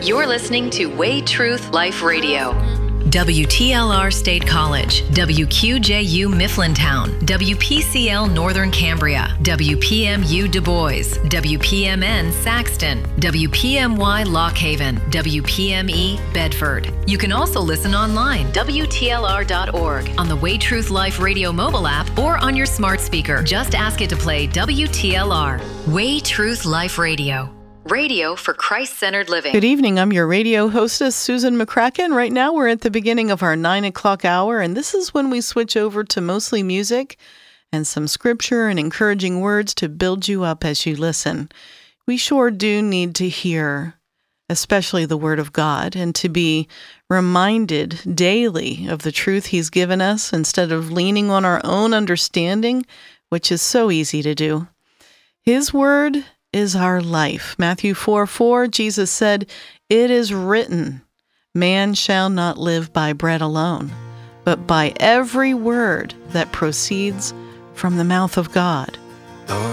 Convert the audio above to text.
You're listening to Way Truth Life Radio. WTLR State College, WQJU Mifflintown, WPCL Northern Cambria, WPMU Du Bois, WPMN Saxton, WPMY Lock Haven, WPME Bedford. You can also listen online, WTLR.org, on the Way Truth Life Radio mobile app, or on your smart speaker. Just ask it to play WTLR. Way Truth Life Radio. Radio for Christ-centered living. Good evening. I'm your radio hostess, Susan McCracken. Right now, we're at the beginning of our 9 o'clock hour, and this is when we switch over to mostly music and some scripture and encouraging words to build you up as you listen. We sure do need to hear, especially the Word of God, and to be reminded daily of the truth He's given us instead of leaning on our own understanding, which is so easy to do. His Word is our life. Matthew 4:4, Jesus said, "It is written, man shall not live by bread alone, but by every word that proceeds from the mouth of God."